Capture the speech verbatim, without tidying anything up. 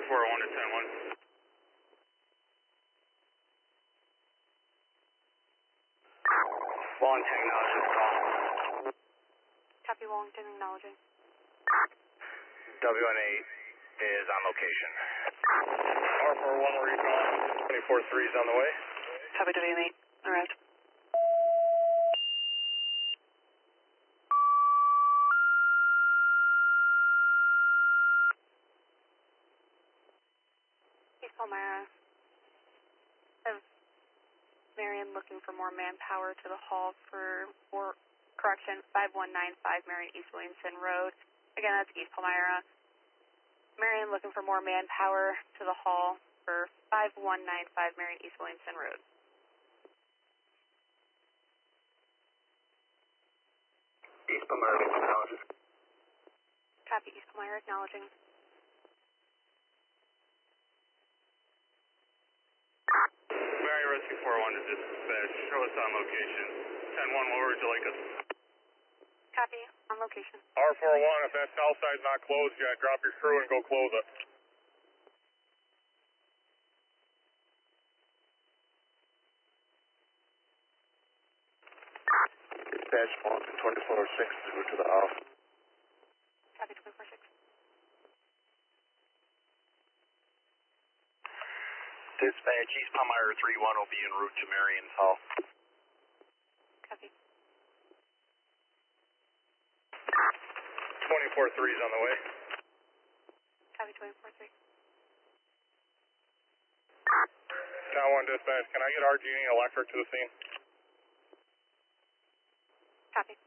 four oh one to ten one. Wellington acknowledging the call. Copy, Wellington acknowledging. W N eight is on location. R four oh one, where are you calling? twenty-four three is on the way. Copy, W N eight, arrived. East Palmyra. Have Marion looking for more manpower to the hall for, for correction, five one nine five Marion East Williamson Road. Again, that's East Palmyra. Marion looking for more manpower to the hall for five one nine five Marion East Williamson Road. East Palmyra acknowledges. Copy, East Palmyra acknowledging. Marion Rescue four oh one to dispatch. Show us on location. ten one, where would you like us? Copy, on location. R four oh one, if that south side's not closed yet, drop your crew and go close it. Dispatch Wellington twenty-four oh six to go to the off. Copy, twenty-four six. Dispatch East Palmyra three one will be en route to Marion's Hall. Copy. twenty-four three is on the way. Copy, twenty-four three. Town one dispatch, can I get R G and electric to the scene? Copy.